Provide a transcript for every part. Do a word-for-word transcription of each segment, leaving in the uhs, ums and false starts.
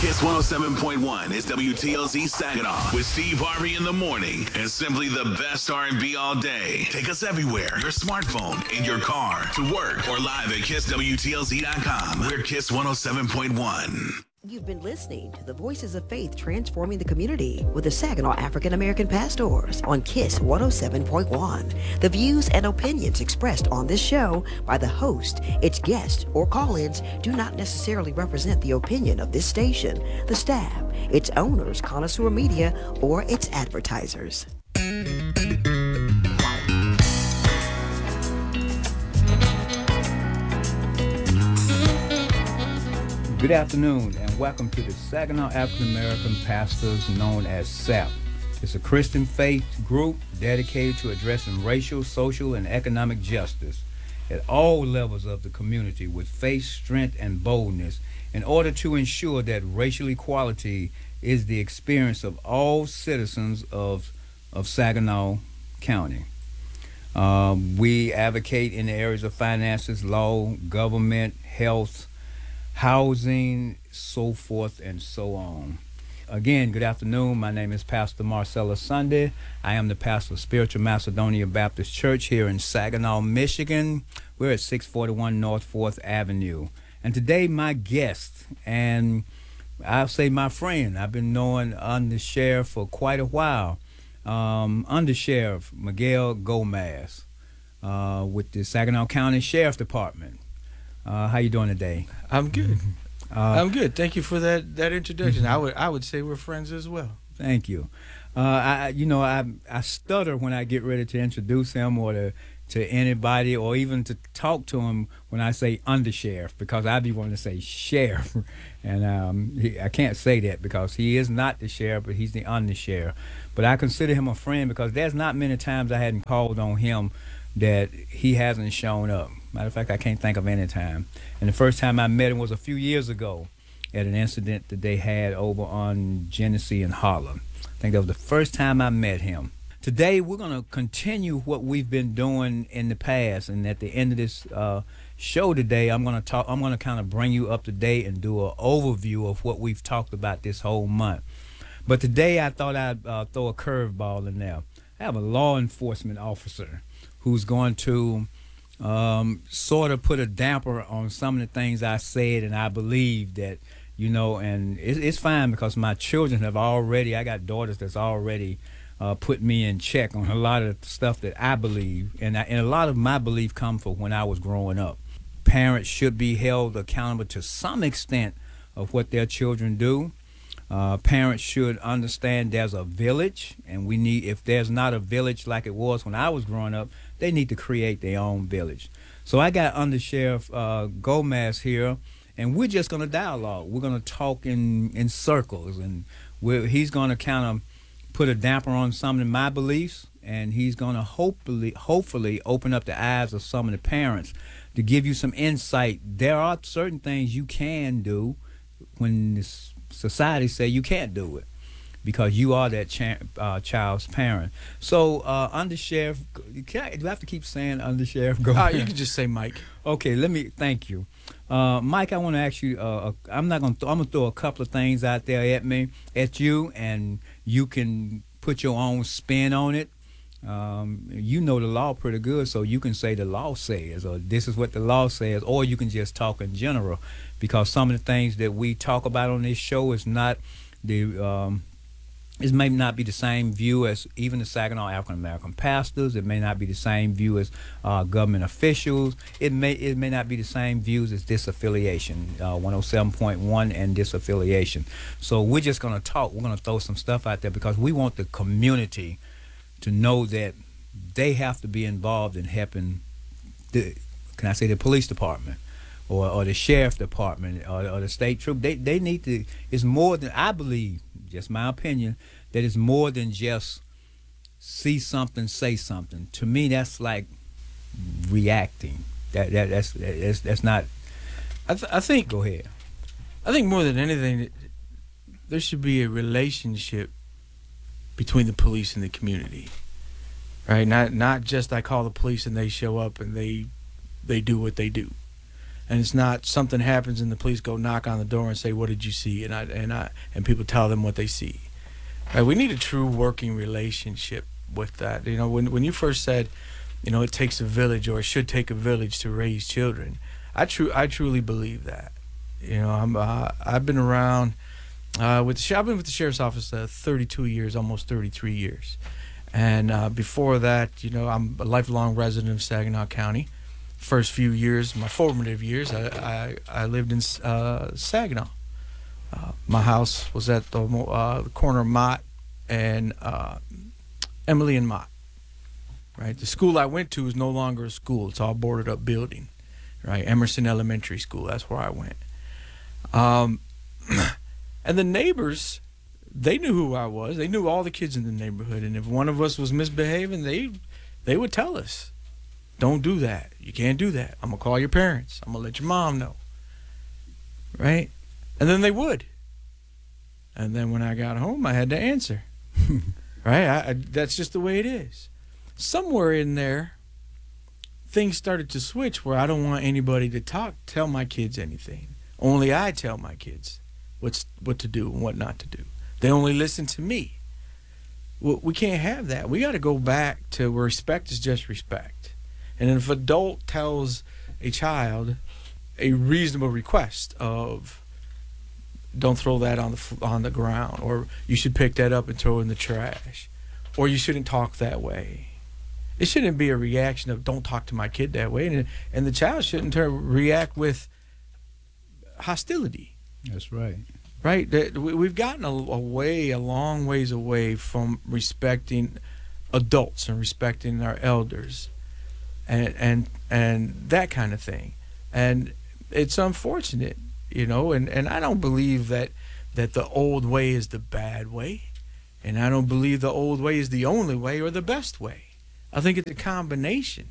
Kiss one oh seven point one is W T L Z Saginaw with Steve Harvey in the morning and simply the best R and B all day. Take us everywhere. Your smartphone, in your car, to work, or live at kiss W T L Z dot com. We're Kiss one oh seven point one. You've been listening to the Voices of Faith transforming the community with the Saginaw African American Pastors on Kiss one oh seven point one. The views and opinions expressed on this show by the host, its guests, or call-ins do not necessarily represent the opinion of this station, the staff, its owners, Connoisseur Media, or its advertisers. Good afternoon and welcome to the Saginaw African American Pastors, known as S A P. It's a Christian faith group dedicated to addressing racial, social, and economic justice at all levels of the community with faith, strength, and boldness in order to ensure that racial equality is the experience of all citizens of, of Saginaw County. Um, we advocate in the areas of finances, law, government, health, housing, so forth and so on. Again, good afternoon. My name is Pastor Marcellus Sunday. I am the pastor of Spiritual Macedonia Baptist Church here in Saginaw, Michigan. We're at six forty-one North fourth Avenue. And today my guest, and I'll say my friend, I've been knowing Under Sheriff for quite a while, um, Under Sheriff Miguel Gomez uh, with the Saginaw County Sheriff Department. Uh, how you doing today? I'm good. Uh, I'm good. Thank you for that that introduction. I would I would say we're friends as well. Thank you. Uh, I you know I I stutter when I get ready to introduce him or to to anybody or even to talk to him when I say undersheriff, because I be wanting to say sheriff, and um, he, I can't say that because he is not the sheriff, but he's the undersheriff. But I consider him a friend because there's not many times I hadn't called on him that he hasn't shown up. Matter of fact, I can't think of any time. And the first time I met him was a few years ago at an incident that they had over on Genesee and Harlem. I think that was the first time I met him. Today, we're going to continue what we've been doing in the past. And at the end of this uh, show today, I'm going to talk. I'm going to kind of bring you up to date and do an overview of what we've talked about this whole month. But today, I thought I'd uh, throw a curveball in there. I have a law enforcement officer who's going to um, sort of put a damper on some of the things I said, and I believe that, you know, and it, it's fine because my children have already, I got daughters that's already uh, put me in check on a lot of the stuff that I believe, and, I, and a lot of my belief come from when I was growing up. Parents should be held accountable to some extent of what their children do. Uh, parents should understand there's a village, and we need, if there's not a village like it was when I was growing up, they need to create their own village. So I got Under Sheriff uh, Gomez here, and we're just going to dialogue. We're going to talk in, in circles, and we're, he's going to kind of put a damper on some of my beliefs, and he's going to hopefully, hopefully open up the eyes of some of the parents to give you some insight. There are certain things you can do when this society say you can't do it, because you are that cha- uh, child's parent. So, uh, Under Sheriff, can I, do I have to keep saying Under Sheriff? Go uh, you can just say Mike. Okay, let me, thank you. Uh, Mike, I want to ask you, uh, I'm not going to, I'm going to throw a couple of things out there at me, at you, and you can put your own spin on it. Um, you know the law pretty good, so you can say the law says, or this is what the law says, or you can just talk in general, because some of the things that we talk about on this show is not the, um, it may not be the same view as even the Saginaw African American pastors. It may not be the same view as uh, government officials. It may it may not be the same views as disaffiliation, uh, one oh seven point one and disaffiliation. So we're just going to talk. We're going to throw some stuff out there because we want the community to know that they have to be involved in helping the, can I say, the police department or, or the sheriff department or, or the state troop. They they need to, it's more than, I believe, just my opinion, that it's more than just see something, say something. To me, that's like reacting. That that that's that's, that's not. I, th- I think. Go ahead. I think more than anything, there should be a relationship between the police and the community, right? Not not just I call the police and they show up and they they do what they do. And it's not something happens and the police go knock on the door and say, "What did you see?" And I and I and people tell them what they see. Right? We need a true working relationship with that. You know, when when you first said, you know, it takes a village, or it should take a village to raise children, I true I truly believe that. You know, I'm uh, I've been around uh, with the, I've been with the sheriff's office uh, thirty-two years, almost thirty-three years, and uh, before that, you know, I'm a lifelong resident of Saginaw County. First few years, my formative years, I I, I lived in uh, Saginaw. Uh, my house was at the, uh, the corner of Mott and uh, Emily and Mott. Right, the school I went to is no longer a school; it's all boarded up building. Right, Emerson Elementary School. That's where I went. Um, and the neighbors, they knew who I was. They knew all the kids in the neighborhood, and if one of us was misbehaving, they they would tell us, "Don't do that. You can't do that. I'm gonna call your parents. I'm gonna let your mom know." Right? And then they would. And then when I got home, I had to answer. Right? I, I, that's just the way it is. Somewhere in there, things started to switch where I don't want anybody to talk, tell my kids anything. Only I tell my kids what's what to do and what not to do. They only listen to me. Well, we can't have that. We got to go back to where respect is just respect. And if an adult tells a child a reasonable request of, don't throw that on the on the ground, or you should pick that up and throw it in the trash, or you shouldn't talk that way. It shouldn't be a reaction of, don't talk to my kid that way, and and the child shouldn't react with hostility. That's right. Right? We've gotten a, a way, a long ways away from respecting adults and respecting our elders, and and and that kind of thing. And it's unfortunate, you know, and, and I don't believe that that the old way is the bad way, and I don't believe the old way is the only way or the best way. I think it's a combination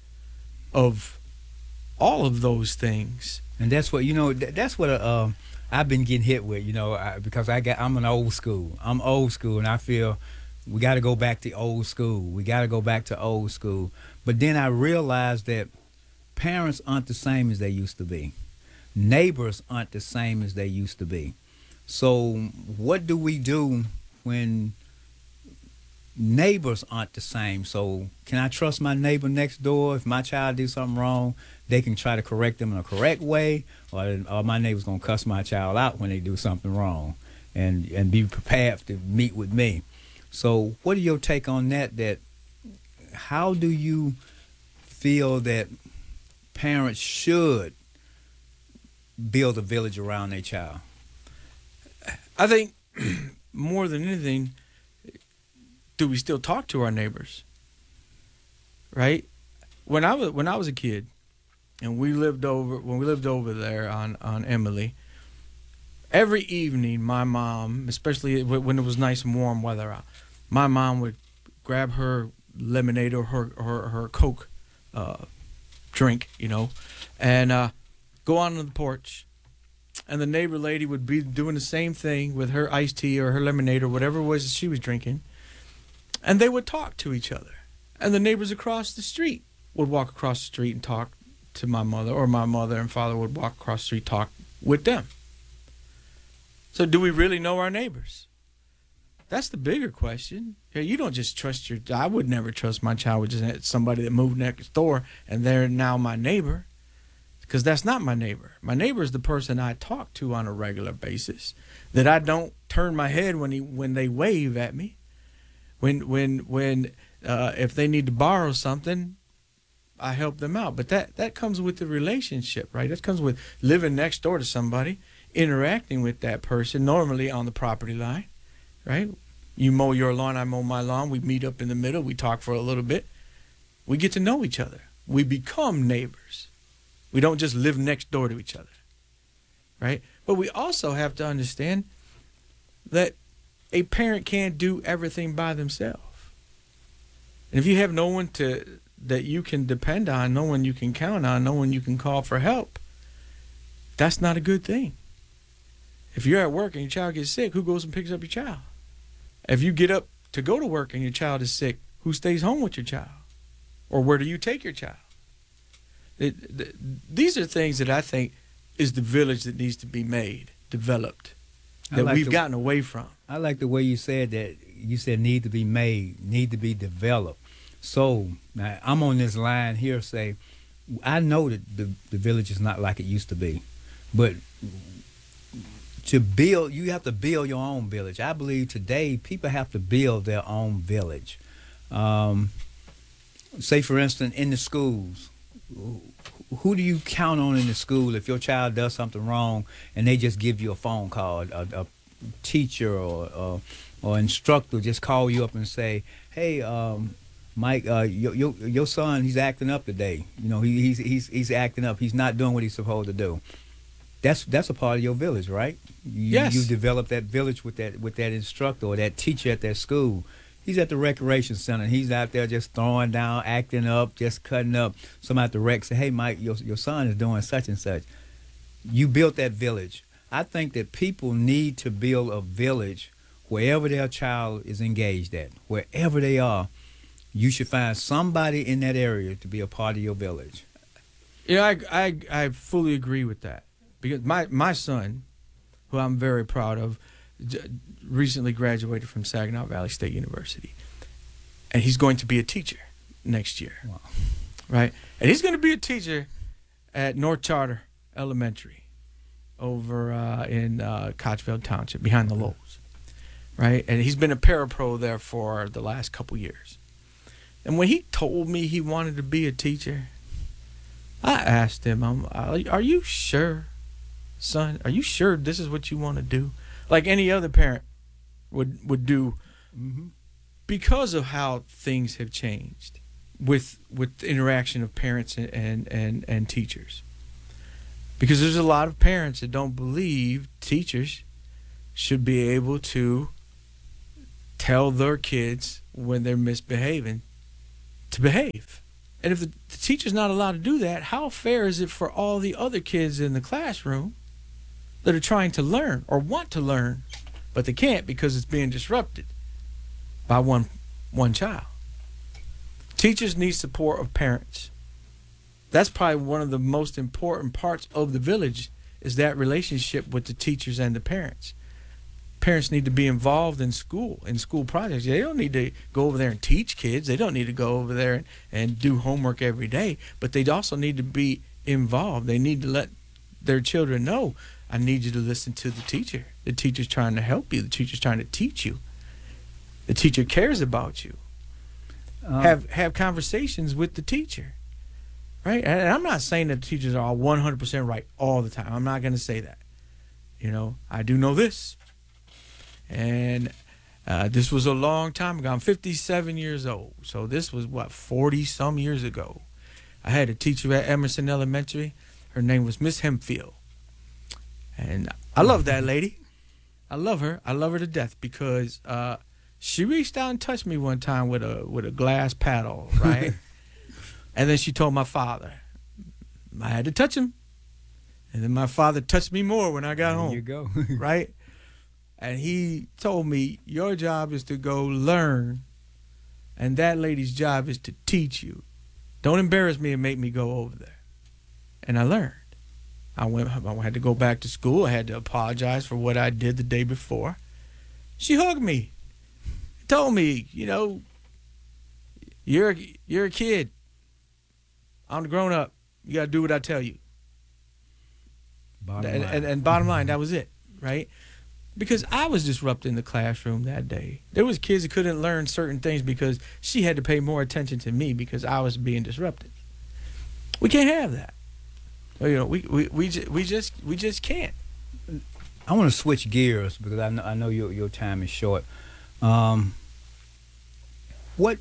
of all of those things. And that's what, you know, that's what uh, I've been getting hit with, you know, I, because I got, I'm an old school. I'm old school, and I feel we got to go back to old school. We got to go back to old school. But then I realized that parents aren't the same as they used to be. Neighbors aren't the same as they used to be. So what do we do when neighbors aren't the same? So can I trust my neighbor next door? If my child do something wrong, they can try to correct them in a correct way, or, or my neighbor's gonna cuss my child out when they do something wrong, and and be prepared to meet with me. So what are your take on that? That how do you feel that parents should build a village around their child? I think more than anything, do we still talk to our neighbors? Right? When I was when I was a kid, and we lived over when we lived over there on, on Emily, every evening my mom, especially when it was nice and warm weather out, my mom would grab her lemonade or her her, her Coke uh, drink, you know, and uh, go on the porch, and the neighbor lady would be doing the same thing with her iced tea or her lemonade or whatever it was that she was drinking. And they would talk to each other. And the neighbors across the street would walk across the street and talk to my mother, or my mother and father would walk across the street, talk with them. So do we really know our neighbors? That's the bigger question. You don't just trust your, I would never trust my child with just somebody that moved next door and they're now my neighbor, because that's not my neighbor. My neighbor is the person I talk to on a regular basis, that I don't turn my head when he, when they wave at me. When when when uh, if they need to borrow something, I help them out. But that, that comes with the relationship, right? That comes with living next door to somebody, interacting with that person, normally on the property line, right? You mow your lawn, I mow my lawn. We meet up in the middle. We talk for a little bit. We get to know each other. We become neighbors. We don't just live next door to each other, right? But we also have to understand that a parent can't do everything by themselves. And if you have no one to that you can depend on, no one you can count on, no one you can call for help, that's not a good thing. If you're at work and your child gets sick, who goes and picks up your child? If you get up to go to work and your child is sick, who stays home with your child? Or where do you take your child? It, th- these are things that I think is the village that needs to be made, developed, that like we've the- gotten away from. I like the way you said that. You said need to be made, need to be developed. So now I'm on this line here. Say, I know that the the village is not like it used to be, but to build, you have to build your own village. I believe today people have to build their own village. Um, say, for instance, in the schools, who do you count on in the school if your child does something wrong and they just give you a phone call, a, a teacher or, or or instructor just call you up and say, "Hey, um, Mike, uh, your, your your son, he's acting up today. You know, he, he's he's he's acting up. He's not doing what he's supposed to do." That's that's a part of your village, right? You, Yes. You develop that village with that with that instructor or that teacher at that school. He's at the recreation center. He's out there just throwing down, acting up, just cutting up. Somebody at the rec say, "Hey, Mike, your your son is doing such and such." You built that village. I think that people need to build a village wherever their child is engaged at, wherever they are. You should find somebody in that area to be a part of your village. You know, I, I, I fully agree with that. Because my, my son, who I'm very proud of, j- recently graduated from Saginaw Valley State University. And he's going to be a teacher next year. Wow. Right? And he's going to be a teacher at North Charter Elementary over uh, in uh, Kochville Township, behind the Lowe's. Right? And he's been a parapro there for the last couple years. And when he told me he wanted to be a teacher, I asked him, I'm, are you sure, son? Are you sure this is what you want to do? Like any other parent would, would do, Mm-hmm. because of how things have changed with with the interaction of parents and, and, and, and teachers. Because there's a lot of parents that don't believe teachers should be able to tell their kids when they're misbehaving to behave. And if the, the teacher's not allowed to do that, how fair is it for all the other kids in the classroom that are trying to learn or want to learn, but they can't because it's being disrupted by one one child? Teachers need support of parents. That's probably one of the most important parts of the village, is that relationship with the teachers and the parents. Parents need to be involved in school, in school projects. They don't need to go over there and teach kids. They don't need to go over there and, and do homework every day. But they also need to be involved. They need to let their children know, I need you to listen to the teacher. The teacher's trying to help you. The teacher's trying to teach you. The teacher cares about you. Um, have have conversations with the teacher. Right? And I'm not saying that the teachers are one hundred percent right all the time. I'm not going to say that. You know, I do know this. And uh, this was a long time ago. I'm fifty-seven years old. So this was, what, forty some years ago. I had a teacher at Emerson Elementary. Her name was Miss Hempfield. And I love that lady. I love her. I love her to death because uh, she reached out and touched me one time with a with a glass paddle, right? And then she told my father. I had to touch him. And then my father touched me more when I got there home. you go. Right? And he told me, your job is to go learn, and that lady's job is to teach you. Don't embarrass me and make me go over there. And I learned. I went. I had to go back to school. I had to apologize for what I did the day before. She hugged me, told me, you know, you're you're a kid. I'm a grown up. You got to do what I tell you. Bottom And, line. and, and bottom line, that was it, right? Because I was disrupting the classroom that day. There was kids that couldn't learn certain things because she had to pay more attention to me because I was being disrupted. We can't have that. You know, we we we just we just we just can't. I want to switch gears because I know, I know your your time is short. Um, what?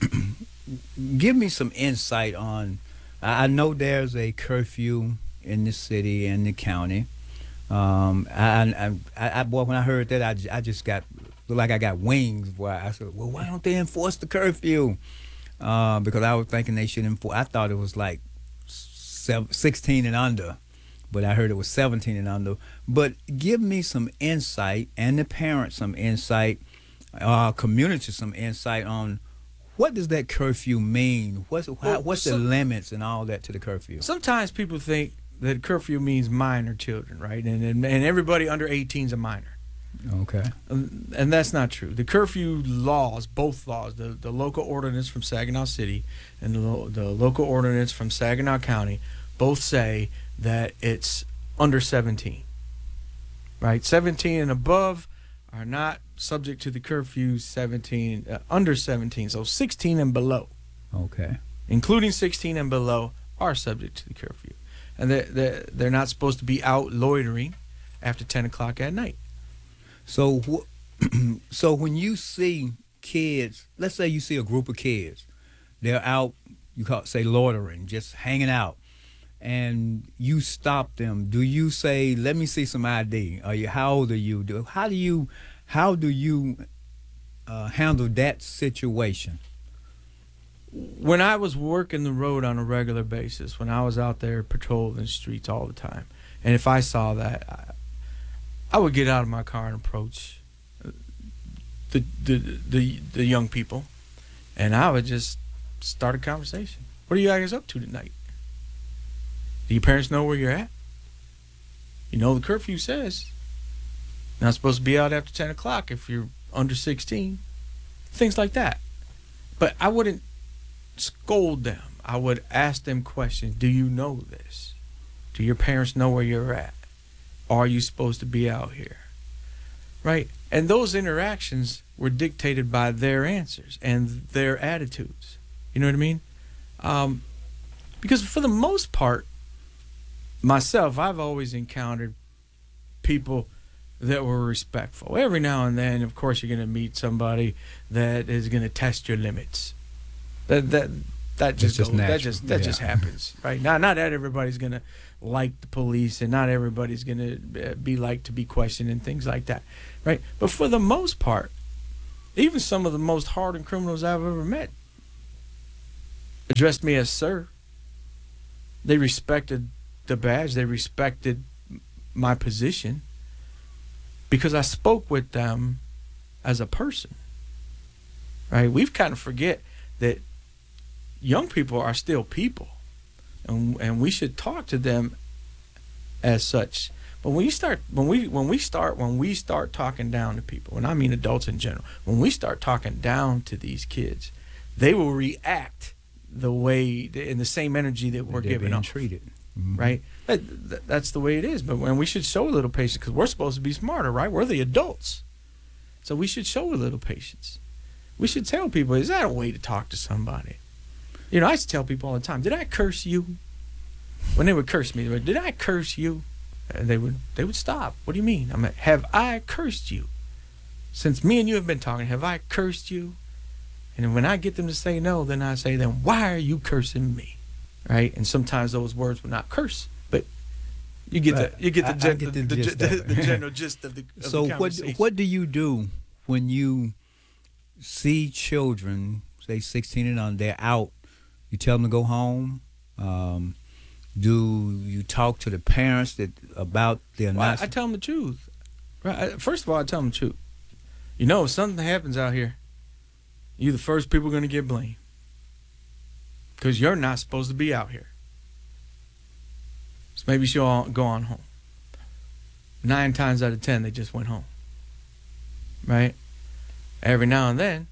Give me some insight on. I I know there's a curfew in the city and the county. Um, I, I, I, I, boy, when I heard that, I, j- I just got looked like I got wings. Boy, I said, well, why don't they enforce the curfew? Uh, because I was thinking they should enforce. I thought it was like seven, sixteen and under, but I heard it was seventeen and under. But give me some insight, and the parents some insight, uh, community some insight on what does that curfew mean? What's how, Well, what's the some- limits and all that to the curfew? Sometimes people think that curfew means minor children, right? And and, and everybody under eighteen is a minor. Okay. Um, And that's not true. The curfew laws, both laws, the, the local ordinance from Saginaw City and the, lo- the local ordinance from Saginaw County, both say that it's under seventeen. Right? seventeen and above are not subject to the curfew. seventeen, uh, under seventeen, so sixteen and below, Okay. including sixteen and below, are subject to the curfew. And they're, they're, they're not supposed to be out loitering after ten o'clock at night. So, wh- so when you see kids, let's say you see a group of kids, they're out, you call say loitering, just hanging out, and you stop them. Do you say, "Let me see some I D"? Are you? How old are you? Do how do you, how do you uh, handle that situation? When I was working the road on a regular basis, when I was out there patrolling the streets all the time, and if I saw that, I, I would get out of my car and approach the the the, the young people, and I would just start a conversation. What are you guys up to tonight? Do your parents know where you're at? You know the curfew says you're not supposed to be out after ten o'clock if you're under sixteen. Things like that. But I wouldn't scold them. I would ask them questions. Do you know this? Do your parents know where you're at? Are you supposed to be out here? Right? And those interactions were dictated by their answers and their attitudes. You know what I mean? Um, because for the most part, myself, I've always encountered people that were respectful. Every now and then, of course, you're going to meet somebody that is going to test your limits. That that that just, just goes, that natural. just that Yeah. just happens, right? Not not that everybody's going to like the police, and not everybody's going to be like to be questioned and things like that, right? But for the most part, even some of the most hardened criminals I've ever met addressed me as sir. They respected the badge. They respected my position because I spoke with them as a person, right? We've kind of forget that young people are still people, and and we should talk to them as such. But when you start, when we when we start when we start talking down to people, and I mean adults in general, when we start talking down to these kids, they will react the way in the same energy that we're They're giving being off, treated. Mhm. right? That, that, that's the way it is. But when we should show a little patience, because we're supposed to be smarter, right? We're the adults, so we should show a little patience. We should tell people, is that a way to talk to somebody? You know, I used to tell people all the time, did I curse you? When they would curse me, they would, did I curse you? And they would they would stop. What do you mean? I'm like, have I cursed you? Since me and you have been talking, have I cursed you? And when I get them to say no, then I say, then why are you cursing me? Right? And sometimes those words would not curse, but you get Right. the you get the I- I gen- get the, the the, gist the, of it. the general gist of the, of So the what conversation. what do you do when you see children, say sixteen and under, they're out? You tell them to go home. Um, do you talk to the parents that about their Well, I, not? I tell them the truth. Right. I- First of all, I tell them the truth. You know, if something happens out here, you're the first people going to get blamed because you're not supposed to be out here. So maybe she'll go on home. Nine times out of ten, they just went home. Right? Every now and then,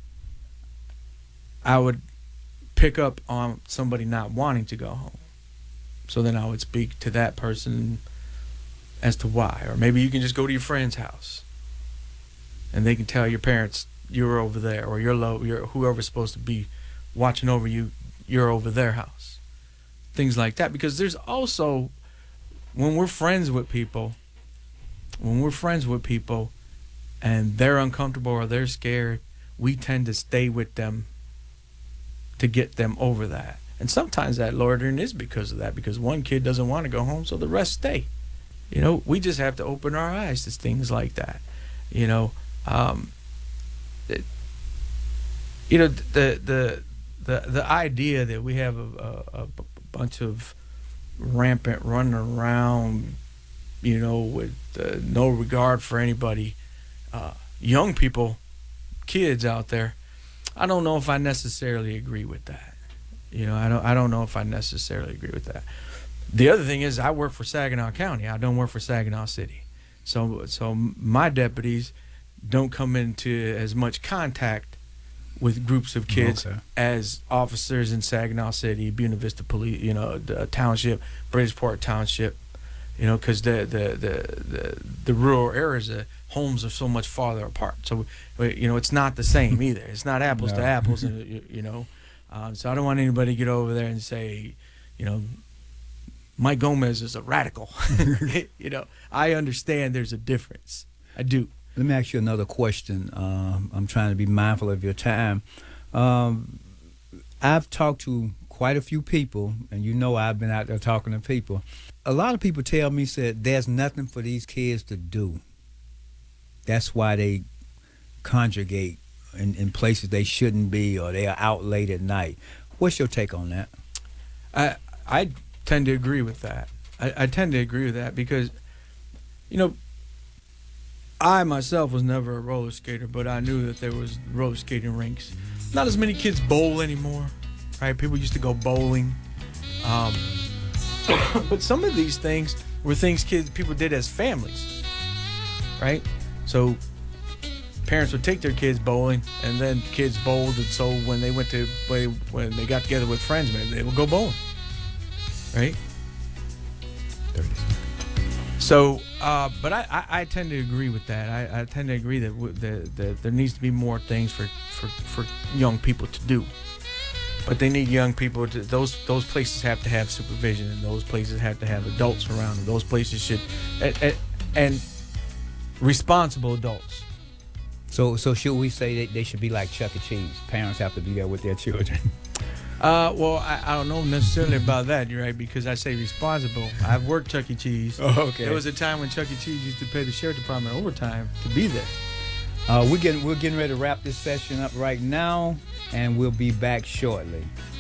I would pick up on somebody not wanting to go home. So then I would speak to that person as to why. Or maybe you can just go to your friend's house and they can tell your parents you're over there, or you're low, you're whoever's supposed to be watching over you, you're over their house. Things like that. Because there's also, when we're friends with people, when we're friends with people and they're uncomfortable or they're scared, we tend to stay with them to get them over that. And sometimes that loitering is because of that, because one kid doesn't want to go home, so the rest stay. You know, we just have to open our eyes to things like that. You know, um, it, you know the the the the idea that we have a, a, a bunch of rampant running around, you know, with uh, no regard for anybody, uh, young people, kids out there. I don't know if I necessarily agree with that. You know, I don't I don't know if I necessarily agree with that. The other thing is I work for Saginaw County. I don't work for Saginaw City. So so my deputies don't come into as much contact with groups of kids Okay. as officers in Saginaw City, Buena Vista Police, you know, the township, Bridgeport Township, you know, because the, the, the, the, the rural areas, the homes are so much farther apart. So, you know, it's not the same either. It's not apples to No. apples, you, you know. Um, so I don't want anybody to get over there and say, you know, Mike Gomez is a radical. You know, I understand there's a difference. I do. Let me ask you another question. Um, I'm trying to be mindful of your time. Um, I've talked to quite a few people, and you know I've been out there talking to people. A lot of people tell me, said, there's nothing for these kids to do. That's why they congregate in, in places they shouldn't be, or they are out late at night. What's your take on that? I I tend to agree with that. I, I tend to agree with that because, you know, I myself was never a roller skater, but I knew that there was roller skating rinks. Not as many kids bowl anymore, right? People used to go bowling. Um, but some of these things were things kids people did as families, right? So parents would take their kids bowling, and then kids bowled, and so when they went to when they got together with friends, maybe they would go bowling, right? So, uh, but I, I, I tend to agree with that. I, I tend to agree that, w- that, that there needs to be more things for, for, for young people to do. But they need young people to, those those places have to have supervision, and those places have to have adults around them. Those places should, and, and, and responsible adults. So, so should we say that they should be like Chuck E. Cheese? Parents have to be there with their children. Uh, well, I, I don't know necessarily about that, you're right, because I say responsible. I've worked Chuck E. Cheese. Oh, okay. There was a time when Chuck E. Cheese used to pay the sheriff department overtime to be there. Uh, we're getting we're getting ready to wrap this session up right now, and we'll be back shortly.